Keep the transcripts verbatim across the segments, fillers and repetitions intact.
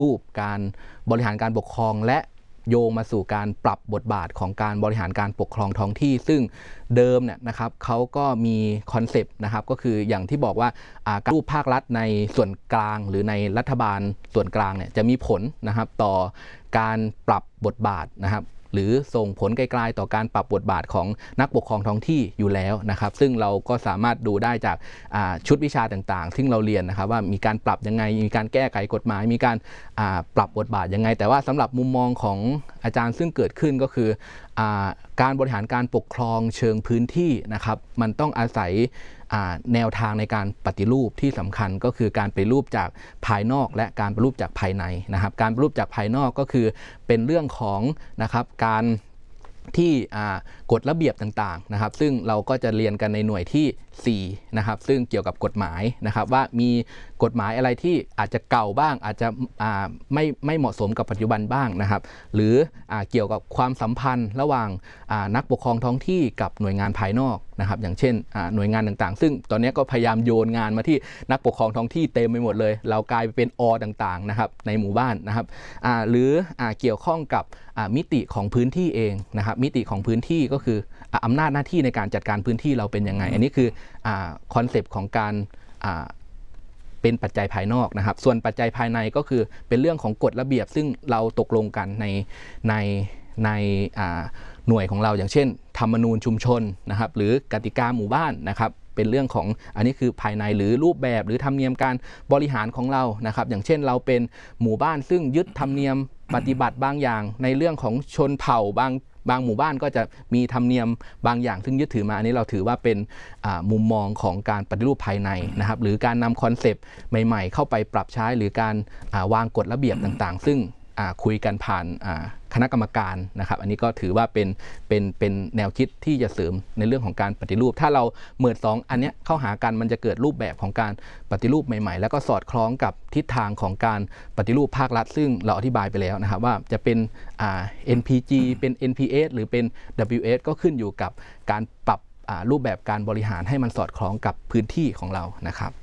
รูปการบริหารการปกครองและโยงมาสู่การปรับบทบาทของการบริหารการปกครองท้องที่ซึ่งเดิมเนี่ยนะครับเขาก็มีคอนเซปต์นะครับก็คืออย่างที่บอกว่าการรูปภาครัฐในส่วนกลางหรือในรัฐบาลส่วนกลางเนี่ยจะมีผลนะครับต่อการปรับบทบาทนะครับหรือส่งผลไกลๆต่อการปรับบทบาทของนักปกครองท้องที่อยู่แล้วนะครับซึ่งเราก็สามารถดูได้จากชุดวิชาต่างๆซึ่งเราเรียนนะครับว่ามีการปรับยังไงมีการแก้ไขกฎหมายมีการปรับบทบาทยังไงแต่ว่าสำหรับมุมมองของอาจารย์ซึ่งเกิดขึ้นก็คือการบริหารการปกครองเชิงพื้นที่นะครับมันต้องอาศัยแนวทางในการปฏิรูปที่สำคัญก็คือการปฏิรูปจากภายนอกและการปฏิรูปจากภายในนะครับการปฏิรูปจากภายนอกก็คือเป็นเรื่องของนะครับการที่กฎระเบียบต่างๆนะครับซึ่งเราก็จะเรียนกันในหน่วยที่สี่นะครับซึ่งเกี่ยวกับกฎหมายนะครับว่ามีกฎหมายอะไรที่อาจจะเก่าบ้างอาจจะไม่ไม่เหมาะสมกับปัจจุบันบ้างนะครับหรือเกี่ยวกับความสัมพันธ์ระหว่างนักปกครองท้องที่กับหน่วยงานภายนอกนะครับอย่างเช่นหน่วยงานต่างๆซึ่งตอนนี้ก็พยายามโยนงานมาที่นักปกครองท้องที่เต็มไปหมดเลยเรากลายไปเป็นอต่างๆนะครับในหมู่บ้านนะครับหรือเกี่ยวข้องกับมิติของพื้นที่เองนะครับมิติของพื้นที่ก็คืออำนาจหน้าที่ในการจัดการพื้นที่เราเป็นยังไงอันนี้คือคอนเซปต์ของการเป็นปัจจัยภายนอกนะครับส่วนปัจจัยภายในก็คือเป็นเรื่องของกฎระเบียบซึ่งเราตกลงกันในในในหน่วยของเราอย่างเช่นธรรมนูญชุมชนนะครับหรือกติกาหมู่บ้านนะครับเป็นเรื่องของอันนี้คือภายในหรือรูปแบบหรือธรรมเนียมการบริหารของเรานะครับอย่างเช่นเราเป็นหมู่บ้านซึ่งยึดธรรมเนียมปฏิบัติบางอย่างในเรื่องของชนเผ่าบางบางหมู่บ้านก็จะมีธรรมเนียมบางอย่างซึ่งยึดถือมาอันนี้เราถือว่าเป็นมุมมองของการปฏิรูปภายในนะครับหรือการนำคอนเซปต์ใหม่ๆเข้าไปปรับใช้หรือการวางกฎระเบียบต่างๆซึ่งคุยกันผ่านคณะกรรมการนะครับอันนี้ก็ถือว่าเป็นเป็นเป็นแนวคิดที่จะเสริมในเรื่องของการปฏิรูปถ้าเราเมิดสองอันนี้เข้าหากันมันจะเกิดรูปแบบของการปฏิรูปใหม่ๆแล้วก็สอดคล้องกับทิศทางของการปฏิรูปภาครัฐซึ่งเราอธิบายไปแล้วนะครับว่าจะเป็น เอ็น พี จี เป็น เอ็น พี เอส หรือเป็น ดับเบิลยู เอส ก็ขึ้นอยู่กับการปรับรูปแบบการบริหารให้มันสอดคล้องกับพื้นที่ของเรานะครับ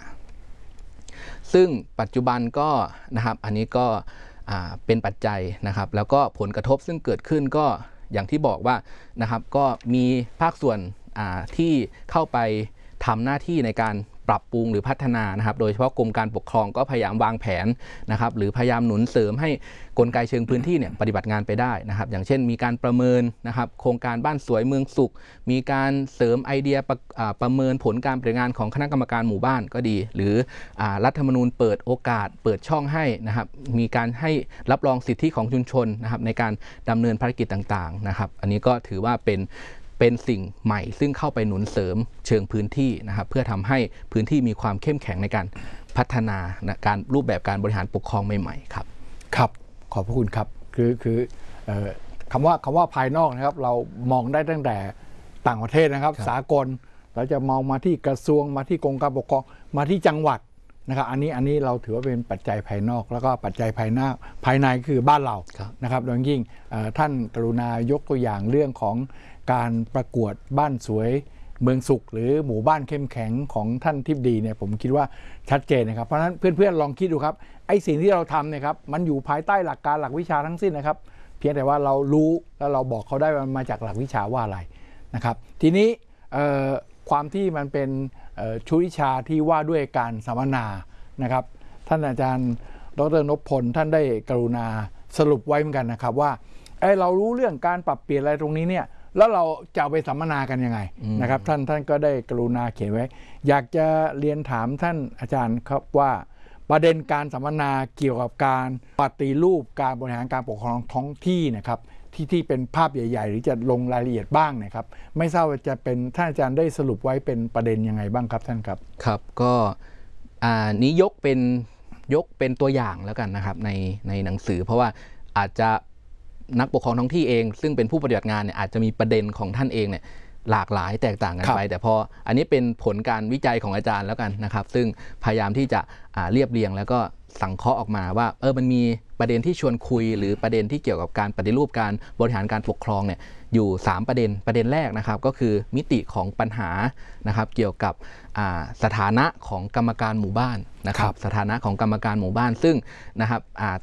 ซึ่งปัจจุบันก็นะครับอันนี้ก็เป็นปัจจัยนะครับแล้วก็ผลกระทบซึ่งเกิดขึ้นก็อย่างที่บอกว่านะครับก็มีภาคส่วนที่เข้าไปทำหน้าที่ในการปรับปรุงหรือพัฒนานะครับโดยเฉพาะกรมการปกครองก็พยายามวางแผนนะครับหรือพยายามหนุนเสริมให้กลไกเชิงพื้นที่เนี่ยปฏิบัติงานไปได้นะครับอย่างเช่นมีการประเมินนะครับโครงการบ้านสวยเมืองสุขมีการเสริมไอเดียประ, ประเมินผลการปฏิบัติงานของคณะกรรมการหมู่บ้านก็ดีหรือรัฐธรรมนูญเปิดโอกาสเปิดช่องให้นะครับมีการให้รับรองสิทธิของชุมชนนะครับในการดำเนินภารกิจต่างๆนะครับอันนี้ก็ถือว่าเป็นเป็นสิ่งใหม่ซึ่งเข้าไปหนุนเสริมเชิงพื้นที่นะครับเพื่อทำให้พื้นที่มีความเข้มแข็งในการพัฒนาการรูปแบบการบริหารปกครองใหม่ๆครับครับขอบพระคุณครับคือคือเอ่อคำว่าคำว่าภายนอกนะครับเรามองได้ตั้งแต่ต่างประเทศนะครับสากลเราจะมองมาที่กระทรวงมาที่กรมการปกครองมาที่จังหวัดนะครับอันนี้อันนี้เราถือว่าเป็นปัจจัยภายนอกแล้วก็ปัจจัยภายหน้าภายในคือบ้านเรานะครับโดยยิ่งท่านกรุณายกตัวอย่างเรื่องของการประกวดบ้านสวยเมืองสุขหรือหมู่บ้านเข้มแข็งของท่านทิพดีเนี่ยผมคิดว่าชัดเจนนะครับเพราะฉะนั้นเพื่อนๆลองคิดดูครับไอ้สิ่งที่เราทำเนี่ยครับมันอยู่ภายใต้หลักการหลักวิชาทั้งสิ้นนะครับเพียงแต่ว่าเรารู้แล้วเราบอกเขาได้ว่ามันมาจากหลักวิชาว่าอะไรนะครับทีนี้ความที่มันเป็นชุดวิชาที่ว่าด้วยการสัมมนานะครับท่านอาจารย์ดร.นพพลท่านได้กรุณาสรุปไว้เหมือนกันนะครับว่าเอ้เรารู้เรื่องการปรับเปลี่ยนอะไรตรงนี้เนี่ยแล้วเราจะเอาไปสัมมนากันยังไงนะครับท่านท่านก็ได้กรุณาเขียนไว้อยากจะเรียนถามท่านอาจารย์ครับว่าประเด็นการสัมมนาเกี่ยวกับการปฏิรูปการบริหารการปกครองท้องที่นะครับที่ที่เป็นภาพใหญ่ๆหรือจะลงรายละเอียดบ้างนะครับไม่ทราบว่าจะเป็นท่านอาจารย์ได้สรุปไว้เป็นประเด็นยังไงบ้างครับท่านครับครับก็อ่านี้ยกเป็นยกเป็นตัวอย่างแล้วกันนะครับในในหนังสือเพราะว่าอาจจะนักปกครองท้องที่เองซึ่งเป็นผู้ปฏิบัติงานเนี่ยอาจจะมีประเด็นของท่านเองเนี่ยหลากหลายแตกต่างกันไปแต่พออันนี้เป็นผลการวิจัยของอาจารย์แล้วกันนะครับซึ่งพยายามที่จะเรียบเรียงแล้วก็สังเคราะห์ออกมาว่าเออมันมีประเด็นที่ชวนคุยหรือประเด็นที่เกี่ยวกับการปฏิรูปการบริหารการปกครองเนี่ยอยู่สามประเด็นประเด็นแรกนะครับก็คือมิติของปัญหานะครับเกี่ยวกับสถานะของกรรมการหมู่บ้านนะครับสถานะของกรรมการหมู่บ้านซึ่งนะครับ